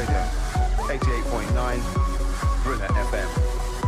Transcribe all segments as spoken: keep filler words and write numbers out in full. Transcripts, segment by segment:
Radio, eighty-eight point nine, Brilla F M.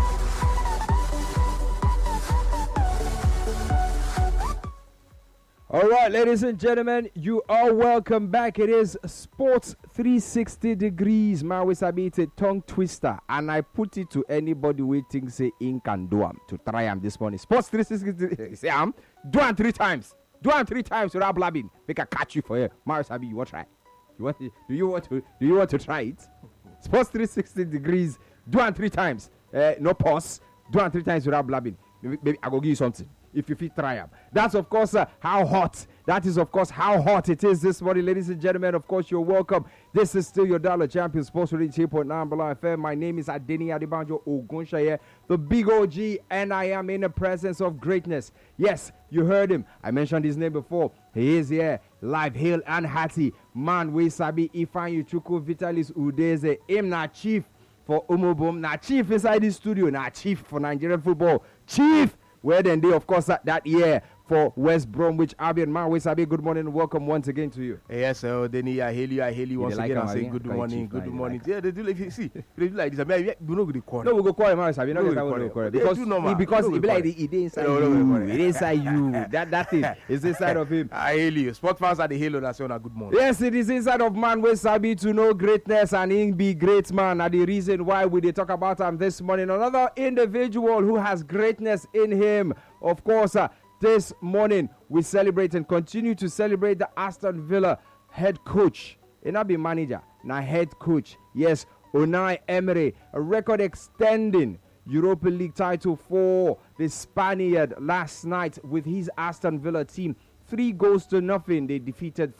All right, ladies and gentlemen, you are welcome back. It is Sports three sixty degrees. My wasabi, it's a tongue twister, and I put it to anybody waiting say in can do am to try am this morning. Sports three sixty, say am do am three times, do am three times without blabbing. Make I catch you for here. My wasabi, you want try? You want? Do you want to? Do you want to try it? Sports three sixty degrees. Do am three times. Uh, no pause. Do am three times without blabbing. Maybe, maybe I go give you something. If you feel try up. That's of course uh, how hot. That is of course how hot it is this morning, ladies and gentlemen. Of course, you're welcome. This is still your Dollar Champion Sports Radio eight point nine Brilla F M. My name is Adeni Adebanjo Ogunshaye, the big O G, and I am in the presence of greatness. Yes, you heard him. I mentioned his name before. He is here, live, hail and hearty. Man, we sabi Ifeanyi Chukwu Vitalis Udeze. Him na chief for Umobom. Na chief inside the studio. Na chief for Nigerian football. Chief. Where then they, of course, that, that year for West Bromwich Albion. Man, we sabi, good morning and welcome once again to you. Yes, sir. Denny, I hail you, I hail you once like again and say again? good Like morning, chief, good like morning. like Yeah, they do like you see, they do like this. I mean, we not going to call. No, we go call him, man. Sabi. No, No, get that we one, call we call him. him. They Because do normal. he, because No, he we be like call it it inside No, no, we call you. him. It inside you. That that thing is inside of him. I hail you. Sport fans are the halo that say on a good morning. Yes, it is inside of man wey sabi to know greatness and him be great man. And the reason why we dey talk about him this morning, another individual who has greatness in him. Of course, uh, this morning we celebrate and continue to celebrate the Aston Villa head coach. He not be manager, now head coach. Yes, Unai Emery, a record-extending Europa League title for the Spaniard last night with his Aston Villa team. Three goals to nothing. They defeated